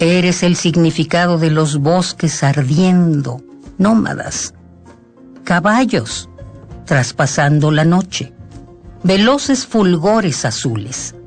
Eres el significado de los bosques ardiendo, nómadas. Caballos, traspasando la noche. Veloces fulgores azules.